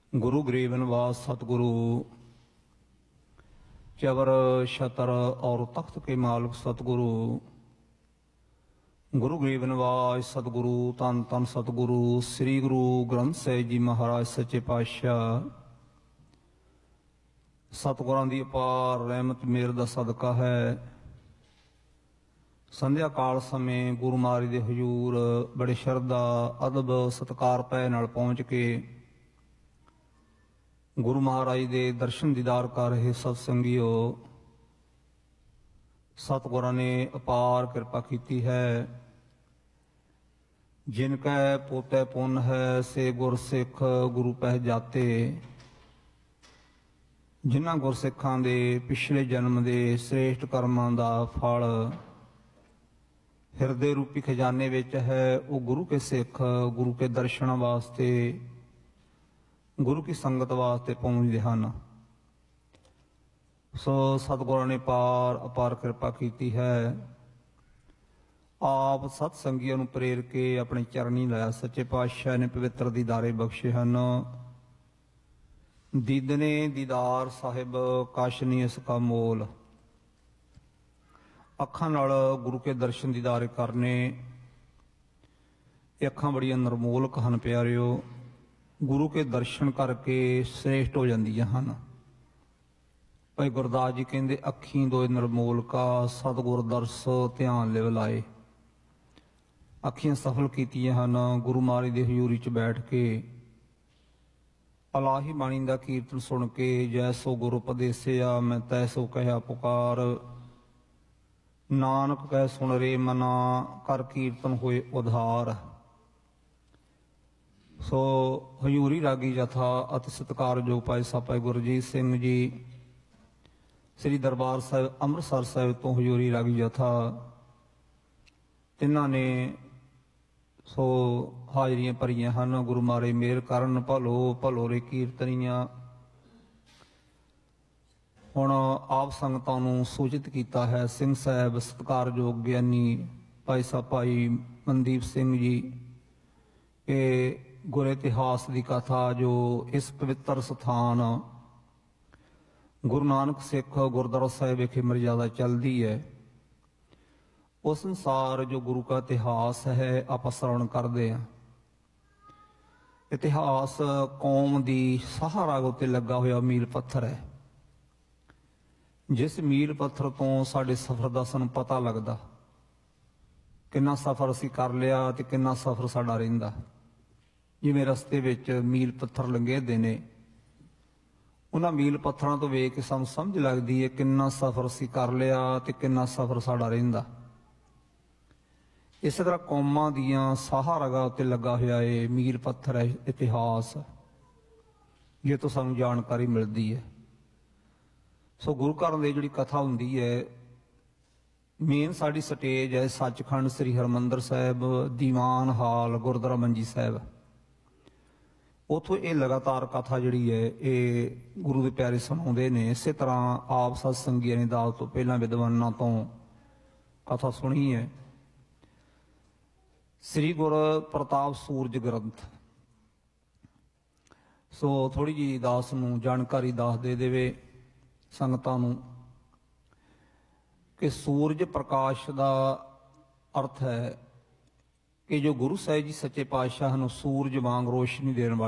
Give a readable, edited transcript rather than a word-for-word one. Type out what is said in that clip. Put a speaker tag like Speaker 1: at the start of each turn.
Speaker 1: ਗੁਰੂ ਗਰੀਬ ਨਿਵਾਸ ਸਤਿਗੁਰੂ ਚਵਰ ਛਤਰ ਔਰ ਤਖਤ ਕੇ ਮਾਲਕ ਸਤਿਗੁਰੂ ਗੁਰੂ ਗਰੀਬ ਨਿਵਾਸ ਸਤਿਗੁਰੂ ਧੰਨ ਧੰਨ ਸਤਿਗੁਰੂ ਸ੍ਰੀ ਗੁਰੂ ਗ੍ਰੰਥ ਸਾਹਿਬ ਜੀ ਮਹਾਰਾਜ ਸੱਚੇ ਪਾਤਸ਼ਾਹ। ਸਤਿਗੁਰਾਂ ਦੀ ਅਪਾਰ ਰਹਿਮਤ ਮੇਰ ਦਾ ਸਦਕਾ ਹੈ। ਸੰਧਿਆ ਕਾਲ ਸਮੇਂ ਗੁਰੂ ਮਹਾਰਾਜ ਦੇ ਹਜ਼ੂਰ ਬੜੇ ਸ਼ਰਧਾ ਅਦਬ ਸਤਿਕਾਰ ਭੈ ਨਾਲ ਪਹੁੰਚ ਕੇ ਗੁਰੂ ਮਹਾਰਾਜ ਦੇ ਦਰਸ਼ਨ ਦੀਦਾਰ ਕਰ ਰਹੇ ਸਤਸੰਗੀਓ, ਸਤਿਗੁਰਾਂ ਨੇ ਅਪਾਰ ਕਿਰਪਾ ਕੀਤੀ ਹੈ। ਜਿਨ ਕੈ ਪੋਤੈ ਪੁੰਨ ਹੈ ਸੇ ਗੁਰਸਿੱਖ ਗੁਰੂ ਪਹਿ ਜਾਤੇ। ਜਿਨ੍ਹਾਂ ਗੁਰਸਿੱਖਾਂ ਦੇ ਪਿਛਲੇ ਜਨਮ ਦੇ ਸ੍ਰੇਸ਼ਟ ਕਰਮਾਂ ਦਾ ਫਲ ਹਿਰਦੇ ਰੂਪੀ ਖਜ਼ਾਨੇ ਵਿੱਚ ਹੈ, ਉਹ ਗੁਰੂ ਕੇ ਸਿੱਖ ਗੁਰੂ ਕੇ ਦਰਸ਼ਨਾਂ ਵਾਸਤੇ ਗੁਰੂ ਕੀ ਸੰਗਤ ਵਾਸਤੇ ਪਹੁੰਚਦੇ ਹਨ। ਸੋ ਸਤਿਗੁਰਾਂ ਨੇ ਅਪਾਰ ਕਿਰਪਾ ਕੀਤੀ ਹੈ। ਆਪ ਸਤ ਸੰਗੀਆਂ ਨੂੰ ਪ੍ਰੇਰ ਕੇ ਆਪਣੇ ਚਰਨੀ ਲਾਇਆ। ਸੱਚੇ ਪਾਤਸ਼ਾਹ ਨੇ ਪਵਿੱਤਰ ਦੀਦਾਰੇ ਬਖਸ਼ੇ ਹਨ। ਦੀਦਨੇ ਦੀਦਾਰ ਸਾਹਿਬ ਕਛ ਨੀ ਇਸ ਕਾ ਮੋਲ। ਅੱਖਾਂ ਨਾਲ ਗੁਰੂ ਕੇ ਦਰਸ਼ਨ ਦੀਦਾਰੇ ਕਰਨੇ, ਇਹ ਅੱਖਾਂ ਬੜੀਆਂ ਨਿਰਮੋਲਕ ਹਨ ਪਿਆਰਿਓ। ਗੁਰੂ ਕੇ ਦਰਸ਼ਨ ਕਰਕੇ ਸ੍ਰੇਸ਼ਟ ਹੋ ਜਾਂਦੀਆਂ ਹਨ। ਭਾਈ ਗੁਰਦਾਸ ਜੀ ਕਹਿੰਦੇ ਅੱਖੀਂ ਦੋਇ ਨਿਰਮੋਲਕਾ ਸਤਿਗੁਰ ਦਰਸ ਧਿਆਨ ਲਿਵ ਲਾਏ। ਅੱਖੀਆਂ ਸਫਲ ਕੀਤੀਆਂ ਹਨ ਗੁਰੂ ਮਹਾਰਾਜ ਦੇ ਹਜ਼ੂਰੀ 'ਚ ਬੈਠ ਕੇ ਅਲਾਹੀ ਬਾਣੀ ਦਾ ਕੀਰਤਨ ਸੁਣ ਕੇ। ਜੈਸੋ ਗੁਰ ਉਪਦੇਸਿਆ ਮੈਂ ਤੈਸੋ ਕਹਿਆ ਪੁਕਾਰ। ਨਾਨਕ ਕਹਿ ਸੁਣ ਰੇ ਮਨਾ ਕਰ ਕੀਰਤਨ ਹੋਏ ਉਧਾਰ। ਸੋ ਹਜ਼ੂਰੀ ਰਾਗੀ ਜਥਾ ਅਤਿ ਸਤਿਕਾਰਯੋਗ ਭਾਈ ਸਾਹਿਬ ਭਾਈ ਗੁਰਜੀਤ ਸਿੰਘ ਜੀ ਸ੍ਰੀ ਦਰਬਾਰ ਸਾਹਿਬ ਅੰਮ੍ਰਿਤਸਰ ਸਾਹਿਬ ਤੋਂ ਹਜ਼ੂਰੀ ਰਾਗੀ ਜਥਾ, ਤਿੰਨਾਂ ਨੇ ਸੋ ਹਾਜ਼ਰੀਆਂ ਭਰੀਆਂ ਹਨ। ਗੁਰੂ ਮਹਾਰਾਜ ਮਿਹਰ ਕਰਨ ਭਲੋ ਭਲੋ ਰੇ ਕੀਰਤਨੀਆਂ। ਹੁਣ ਆਪ ਸੰਗਤਾਂ ਨੂੰ ਸੂਚਿਤ ਕੀਤਾ ਹੈ ਸਿੰਘ ਸਾਹਿਬ ਸਤਿਕਾਰਯੋਗ ਗਿਆਨੀ ਭਾਈ ਸਾਹਿਬ ਭਾਈ ਮਨਦੀਪ ਸਿੰਘ ਜੀ ਕਿ ਗੁਰ ਇਤਿਹਾਸ ਦੀ ਕਥਾ ਜੋ ਇਸ ਪਵਿੱਤਰ ਸਥਾਨ ਗੁਰੂ ਨਾਨਕ ਸਿੱਖ ਗੁਰਦੁਆਰਾ ਸਾਹਿਬ ਵਿਖੇ ਮਰਜ਼ਾਦਾ ਚੱਲਦੀ ਹੈ, ਉਸ ਅਨੁਸਾਰ ਜੋ ਗੁਰੂ ਦਾ ਇਤਿਹਾਸ ਹੈ ਆਪਾਂ ਸਰਵਣ ਕਰਦੇ ਹਾਂ। ਇਤਿਹਾਸ ਕੌਮ ਦੀ ਸਹਾਰਾ ਉੱਤੇ ਲੱਗਾ ਹੋਇਆ ਮੀਲ ਪੱਥਰ ਹੈ। ਜਿਸ ਮੀਲ ਪੱਥਰ ਤੋਂ ਸਾਡੇ ਸਫ਼ਰ ਦਾ ਸਾਨੂੰ ਪਤਾ ਲੱਗਦਾ, ਕਿੰਨਾ ਸਫ਼ਰ ਅਸੀਂ ਕਰ ਲਿਆ ਤੇ ਕਿੰਨਾ ਸਫ਼ਰ ਸਾਡਾ ਰਹਿੰਦਾ। ਜਿਵੇਂ ਰਸਤੇ ਵਿੱਚ ਮੀਲ ਪੱਥਰ ਲੰਘੇਦੇ ਨੇ, ਉਹਨਾਂ ਮੀਲ ਪੱਥਰਾਂ ਤੋਂ ਵੇਖ ਕੇ ਸਾਨੂੰ ਸਮਝ ਲੱਗਦੀ ਹੈ ਕਿੰਨਾ ਸਫ਼ਰ ਅਸੀਂ ਕਰ ਲਿਆ ਤੇ ਕਿੰਨਾ ਸਫ਼ਰ ਸਾਡਾ ਰਹਿੰਦਾ। ਇਸੇ ਤਰ੍ਹਾਂ ਕੌਮਾਂ ਦੀਆਂ ਸਹਾਰਾ ਉੱਤੇ ਲੱਗਾ ਹੋਇਆ ਇਹ ਮੀਲ ਪੱਥਰ ਹੈ ਇਤਿਹਾਸ, ਜੇ ਤੋਂ ਸਾਨੂੰ ਜਾਣਕਾਰੀ ਮਿਲਦੀ ਹੈ। ਸੋ ਗੁਰੂ ਘਰ ਦੀ ਜਿਹੜੀ ਕਥਾ ਹੁੰਦੀ ਹੈ, ਮੇਨ ਸਾਡੀ ਸਟੇਜ ਹੈ ਸੱਚਖੰਡ ਸ੍ਰੀ ਹਰਿਮੰਦਰ ਸਾਹਿਬ ਦੀਵਾਨ ਹਾਲ ਗੁਰਦੁਆਰਾ ਮੰਜੀ ਸਾਹਿਬ। ਉੱਥੋਂ ਇਹ ਲਗਾਤਾਰ ਕਥਾ ਜਿਹੜੀ ਹੈ ਇਹ ਗੁਰੂ ਦੇ ਪਿਆਰੇ ਸੁਣਾਉਂਦੇ ਨੇ। ਇਸੇ ਤਰ੍ਹਾਂ ਆਪ ਸਤ ਸੰਗੀਆਂ ਨੇ ਦਾਸ ਤੋਂ ਪਹਿਲਾਂ ਵਿਦਵਾਨਾਂ ਤੋਂ ਕਥਾ ਸੁਣੀ ਹੈ। ਸ੍ਰੀ ਗੁਰ ਪ੍ਰਤਾਪ ਸੂਰਜ ਗ੍ਰੰਥ। ਸੋ ਥੋੜੀ ਜਿਹੀ ਦਾਸ ਨੂੰ ਜਾਣਕਾਰੀ ਦੱਸ ਦੇ ਦੇਵੇ ਸੰਗਤਾਂ ਨੂੰ ਕਿ ਸੂਰਜ ਪ੍ਰਕਾਸ਼ ਦਾ ਅਰਥ ਹੈ ਕਿ ਜੋ ਗੁਰੂ ਸਾਹਿਬ ਜੀ ਸੱਚੇ ਪਾਤਸ਼ਾਹ ਨੂੰ ਸੂਰਜ ਵਾਂਗ ਰੋਸ਼ਨੀ ਦੇਣ ਵਾਲੇ